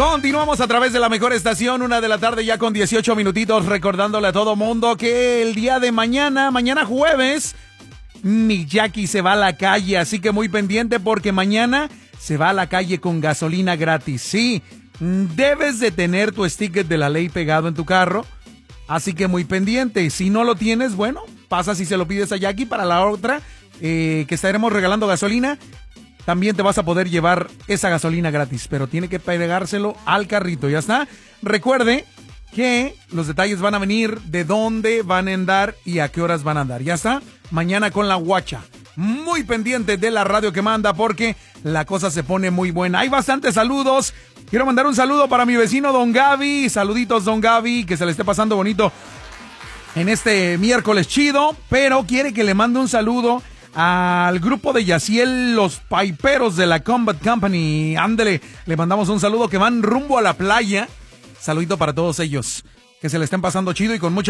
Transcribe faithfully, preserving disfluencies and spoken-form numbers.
Continuamos a través de la mejor estación, una de la tarde ya con dieciocho minutitos, recordándole a todo mundo que el día de mañana, mañana jueves, mi Jackie se va a la calle, así que muy pendiente porque mañana se va a la calle con gasolina gratis. Sí, debes de tener tu sticker de la ley pegado en tu carro, así que muy pendiente. Si no lo tienes, bueno, pasa si se lo pides a Jackie para la otra, eh, que estaremos regalando gasolina. También te vas a poder llevar esa gasolina gratis, pero tiene que pegárselo al carrito, ¿ya está? Recuerde que los detalles van a venir de dónde van a andar y a qué horas van a andar, ¿ya está? Mañana con la guacha. Muy pendiente de la radio que manda porque la cosa se pone muy buena. Hay bastantes saludos. Quiero mandar un saludo para mi vecino Don Gaby. Saluditos, Don Gaby, que se le esté pasando bonito en este miércoles chido, pero quiere que le mande un saludo al grupo de Yaciel, los paiperos de la Combat Company. Ándele, le mandamos un saludo, que van rumbo a la playa. Saludito para todos ellos, que se le estén pasando chido y con mucha